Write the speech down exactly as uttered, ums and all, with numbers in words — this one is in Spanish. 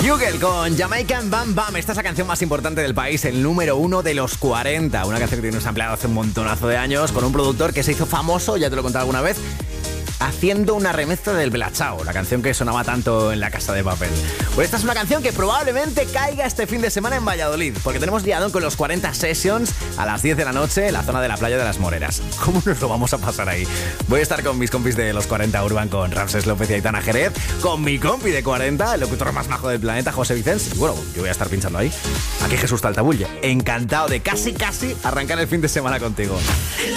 Hugel con Jamaican Bam Bam. Esta es la canción más importante del país, el número uno de los cuarenta. Una canción que tiene un sampleado hace un montonazo de años con un productor que se hizo famoso, ya te lo he contado alguna vez, haciendo una remezcla del Bella Ciao, la canción que sonaba tanto en La Casa de Papel. Pues esta es una canción que probablemente caiga este fin de semana en Valladolid, porque tenemos liadón con los cuarenta Sessions a las diez de la noche en la zona de la playa de las Moreras. ¿Cómo nos lo vamos a pasar ahí? Voy a estar con mis compis de los cuarenta Urban, con Ramses López y Aitana Jerez, con mi compi de cuarenta, el locutor más majo del planeta, José Vicens. Y bueno, yo voy a estar pinchando ahí. Aquí Jesús Taltabulle. Encantado de casi casi arrancar el fin de semana contigo.